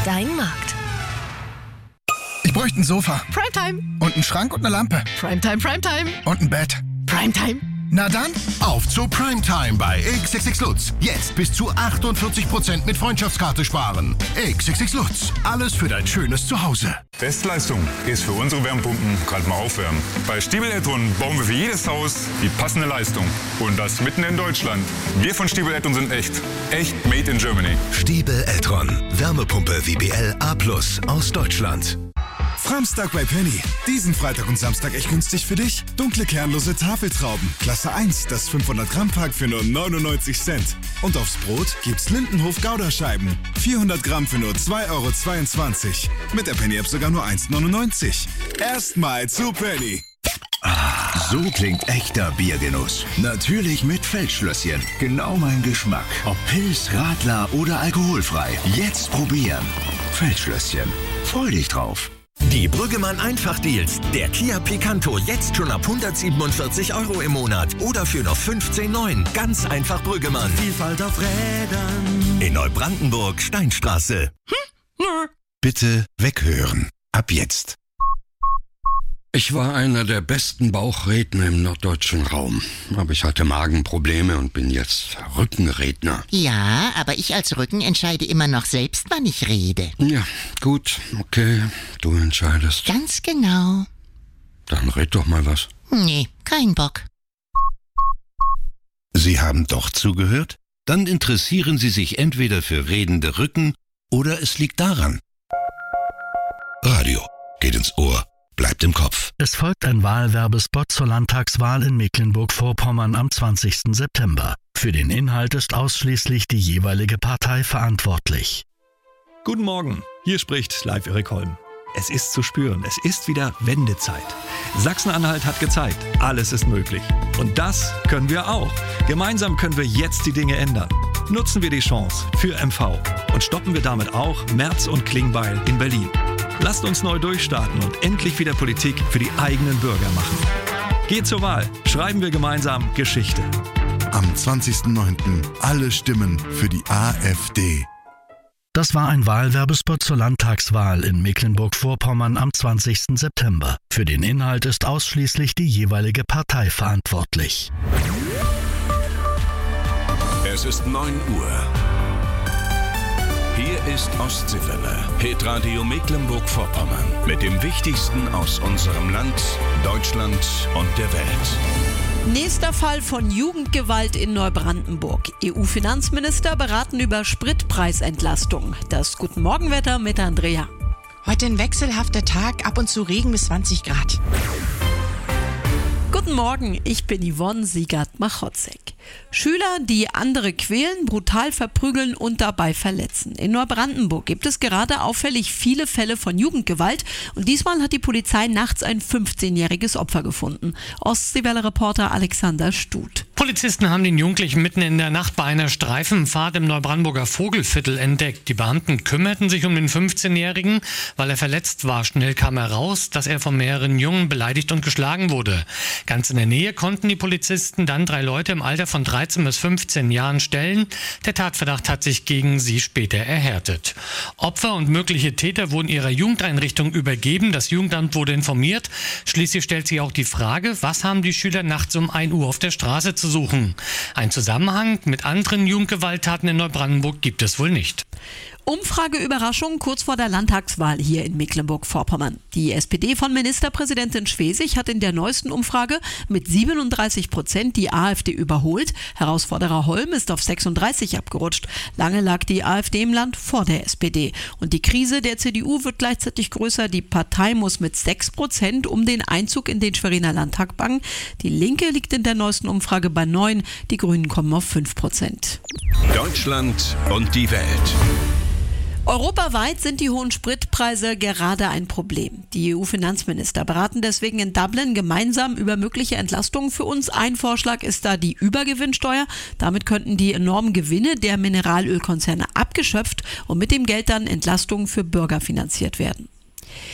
Dein Markt. Ich bräuchte ein Sofa. Primetime. Und einen Schrank und eine Lampe. Primetime, Primetime. Und ein Bett. Primetime. Na dann, auf zu Primetime bei XXX Lutz. Jetzt bis zu 48% mit Freundschaftskarte sparen. XXX Lutz. Alles für dein schönes Zuhause. Bestleistung ist für unsere Wärmepumpen gerade mal aufwärmen. Bei Stiebel Eltron bauen wir für jedes Haus die passende Leistung. Und das mitten in Deutschland. Wir von Stiebel Eltron sind echt. Echt made in Germany. Stiebel Eltron. Wärmepumpe WBL A+ aus Deutschland. Framstag bei Penny. Diesen Freitag und Samstag echt günstig für dich. Dunkle kernlose Tafeltrauben. Klasse 1, das 500 Gramm Pack für nur 99 Cent. Und aufs Brot gibt's Lindenhof Gouda-Scheiben. 400 Gramm für nur 2,22 €. Mit der Penny-App sogar nur 1,99 €. Erstmal zu Penny. So klingt echter Biergenuss. Natürlich mit Feldschlösschen. Genau mein Geschmack. Ob Pils, Radler oder alkoholfrei. Jetzt probieren. Feldschlösschen. Freu dich drauf. Die Brüggemann Einfach-Deals. Der Kia Picanto jetzt schon ab 147 € im Monat oder für noch 15,9 €. Ganz einfach Brüggemann. Vielfalt auf Rädern. In Neubrandenburg, Steinstraße. Bitte weghören. Ab jetzt. Ich war einer der besten Bauchredner im norddeutschen Raum. Aber ich hatte Magenprobleme und bin jetzt Rückenredner. Ja, aber ich als Rücken entscheide immer noch selbst, wann ich rede. Ja, gut, okay, du entscheidest. Ganz genau. Dann red doch mal was. Nee, kein Bock. Sie haben doch zugehört? Dann interessieren Sie sich entweder für redende Rücken oder es liegt daran. Radio geht ins Ohr. Bleibt im Kopf. Es folgt ein Wahlwerbespot zur Landtagswahl in Mecklenburg-Vorpommern am 20. September. Für den Inhalt ist ausschließlich die jeweilige Partei verantwortlich. Guten Morgen, hier spricht Live Erik Holm. Es ist zu spüren, es ist wieder Wendezeit. Sachsen-Anhalt hat gezeigt, alles ist möglich. Und das können wir auch. Gemeinsam können wir jetzt die Dinge ändern. Nutzen wir die Chance für MV und stoppen wir damit auch Merz und Klingbeil in Berlin. Lasst uns neu durchstarten und endlich wieder Politik für die eigenen Bürger machen. Geht zur Wahl, schreiben wir gemeinsam Geschichte. Am 20.09. alle Stimmen für die AfD. Das war ein Wahlwerbespot zur Landtagswahl in Mecklenburg-Vorpommern am 20. September. Für den Inhalt ist ausschließlich die jeweilige Partei verantwortlich. Es ist 9 Uhr. Hier ist Ostseewelle, Hitradio Mecklenburg-Vorpommern. Mit dem Wichtigsten aus unserem Land, Deutschland und der Welt. Nächster Fall von Jugendgewalt in Neubrandenburg. EU-Finanzminister beraten über Spritpreisentlastung. Das Guten Morgenwetter mit Andrea. Heute ein wechselhafter Tag, ab und zu Regen bis 20 Grad. Guten Morgen, ich bin Yvonne Siegert-Machotzek. Schüler, die andere quälen, brutal verprügeln und dabei verletzen. In Neubrandenburg gibt es gerade auffällig viele Fälle von Jugendgewalt und diesmal hat die Polizei nachts ein 15-jähriges Opfer gefunden. Ostseewelle-Reporter Alexander Stut. Polizisten haben den Jugendlichen mitten in der Nacht bei einer Streifenfahrt im Neubrandenburger Vogelviertel entdeckt. Die Beamten kümmerten sich um den 15-Jährigen. Weil er verletzt war, schnell kam heraus, dass er von mehreren Jungen beleidigt und geschlagen wurde. Ganz in der Nähe konnten die Polizisten dann 3 Leute im Alter von 13 bis 15 Jahren stellen. Der Tatverdacht hat sich gegen sie später erhärtet. Opfer und mögliche Täter wurden ihrer Jugendeinrichtung übergeben. Das Jugendamt wurde informiert. Schließlich stellt sich auch die Frage, was haben die Schüler nachts um 1 Uhr auf der Straße zu suchen? Ein Zusammenhang mit anderen Jugendgewalttaten in Neubrandenburg gibt es wohl nicht. Umfrageüberraschung kurz vor der Landtagswahl hier in Mecklenburg-Vorpommern. Die SPD von Ministerpräsidentin Schwesig hat in der neuesten Umfrage mit 37% die AfD überholt. Herausforderer Holm ist auf 36 abgerutscht. Lange lag die AfD im Land vor der SPD. Und die Krise der CDU wird gleichzeitig größer. Die Partei muss mit 6% um den Einzug in den Schweriner Landtag bangen. Die Linke liegt in der neuesten Umfrage bei 9%. Die Grünen kommen auf 5%. Deutschland und die Welt. Europaweit sind die hohen Spritpreise gerade ein Problem. Die EU-Finanzminister beraten deswegen in Dublin gemeinsam über mögliche Entlastungen für uns. Ein Vorschlag ist da die Übergewinnsteuer. Damit könnten die enormen Gewinne der Mineralölkonzerne abgeschöpft und mit dem Geld dann Entlastungen für Bürger finanziert werden.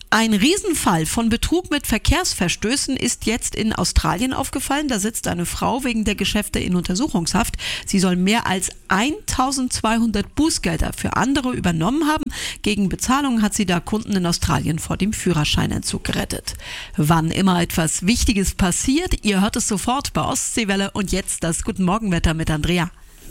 Ein Riesenfall von Betrug mit Verkehrsverstößen ist jetzt in Australien aufgefallen. Da sitzt eine Frau wegen der Geschäfte in Untersuchungshaft. Sie soll mehr als 1200 Bußgelder für andere übernommen haben. Gegen Bezahlung hat sie da Kunden in Australien vor dem Führerscheinentzug gerettet. Wann immer etwas Wichtiges passiert, ihr hört es sofort bei Ostseewelle. Und jetzt das Guten Morgenwetter mit Andrea.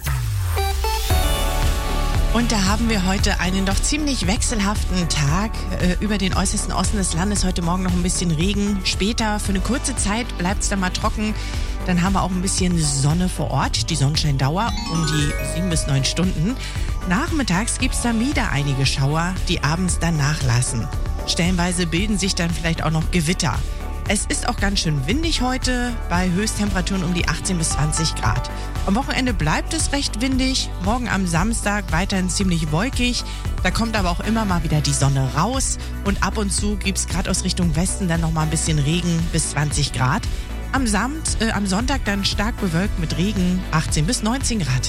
Und da haben wir heute einen doch ziemlich wechselhaften Tag. Über den äußersten Osten des Landes heute Morgen noch ein bisschen Regen. Später, für eine kurze Zeit, bleibt es dann mal trocken. Dann haben wir auch ein bisschen Sonne vor Ort. Die Sonnenscheindauer um die 7 bis 9 Stunden. Nachmittags gibt es dann wieder einige Schauer, die abends dann nachlassen. Stellenweise bilden sich dann vielleicht auch noch Gewitter. Es ist auch ganz schön windig heute, bei Höchsttemperaturen um die 18 bis 20 Grad. Am Wochenende bleibt es recht windig, morgen am Samstag weiterhin ziemlich wolkig. Da kommt aber auch immer mal wieder die Sonne raus und ab und zu gibt es gerade aus Richtung Westen dann nochmal ein bisschen Regen bis 20 Grad. Am Sonntag dann stark bewölkt mit Regen, 18 bis 19 Grad.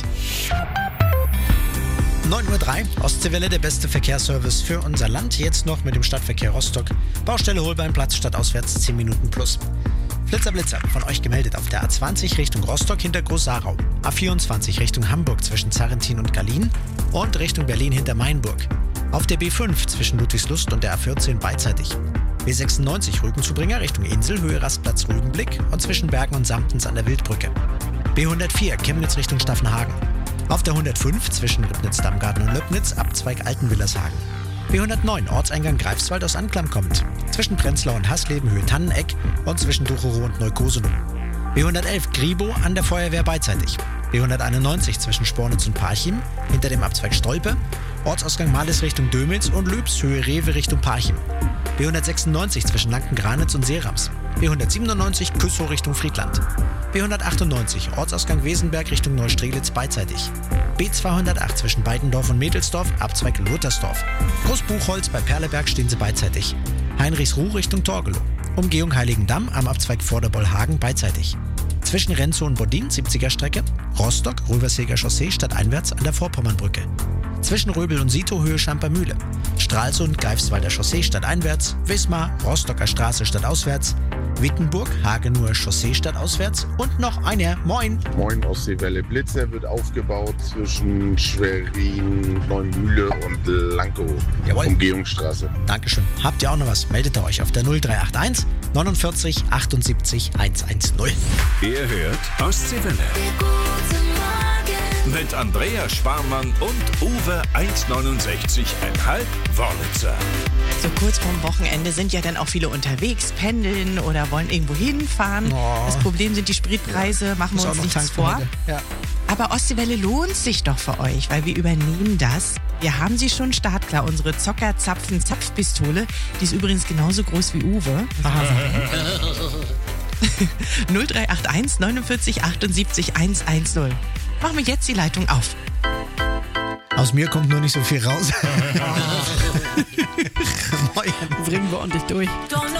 9:03 Uhr, Ostseewelle, der beste Verkehrsservice für unser Land. Jetzt noch mit dem Stadtverkehr Rostock. Baustelle Holbeinplatz, stadtauswärts 10 Minuten plus. Blitzer von euch gemeldet auf der A20 Richtung Rostock hinter Groß-Sarau. A24 Richtung Hamburg zwischen Zarrentin und Gallien und Richtung Berlin hinter Mainburg. Auf der B5 zwischen Ludwigslust und der A14 beidseitig. B96 Rügenzubringer Richtung Insel, Höhe Rastplatz Rügenblick und zwischen Bergen und Samtens an der Wildbrücke. B104 Chemnitz Richtung Staffenhagen. Auf der 105 zwischen Ribnitz-Dammgarten und Löbnitz, Abzweig Altenwillershagen. B109 Ortseingang Greifswald aus Anklam kommend. Zwischen Prenzlau und Hasleben, Höhe Tanneneck und zwischen Ducherow und Neukoselow. B111 Gribo an der Feuerwehr beidseitig. B191 zwischen Spornitz und Parchim, hinter dem Abzweig Stolpe. Ortsausgang Males Richtung Dömitz und Lübs, Höhe Rewe Richtung Parchim. B196 zwischen Lanken-Granitz und Seerams. B197 Küssow Richtung Friedland. B198 Ortsausgang Wesenberg Richtung Neustrelitz beidseitig. B208 zwischen Beidendorf und Mädelsdorf, Abzweig Luttersdorf. Großbuchholz bei Perleberg stehen sie beidseitig. Heinrichsruh Richtung Torgelow. Umgehung Heiligendamm am Abzweig Vorderbollhagen beidseitig. Zwischen Renzow und Bodin 70er Strecke. Rostock, Röverseger Chaussee stadteinwärts an der Vorpommernbrücke. Zwischen Röbel und Sito Höhe Schampermühle. Stralsund, Greifswalder Chaussee stadteinwärts. Wismar, Rostocker Straße stadtauswärts. Wittenburg, Hagenower Chaussee stadtauswärts und noch einer. Moin. Moin, Ostseewelle. Blitzer wird aufgebaut zwischen Schwerin, Neumühle und Lankow. Jawohl. Umgehungsstraße. Dankeschön. Habt ihr auch noch was? Meldet ihr euch auf der 0381 49 78 110. Ihr hört Ostseewelle. Mit Andrea Sparmann und Uwe 1,69,5 Wörlitzer. So kurz vorm Wochenende sind ja dann auch viele unterwegs, pendeln oder wollen irgendwo hinfahren. Oh. Das Problem sind die Spritpreise, machen wir uns nichts vor. Ja. Aber Ostseewelle lohnt sich doch für euch, weil wir übernehmen das. Wir haben sie schon startklar, unsere Zockerzapfen-Zapfpistole. Die ist übrigens genauso groß wie Uwe. 0381 49 78 110. Machen wir jetzt die Leitung auf. Aus mir kommt nur nicht so viel raus. Bringen wir ordentlich durch.